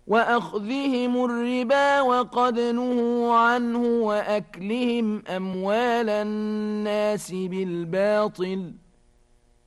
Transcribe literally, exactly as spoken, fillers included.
وأخذهم الربا وقد نهوا عنه وأكلهم أموال الناس بالباطل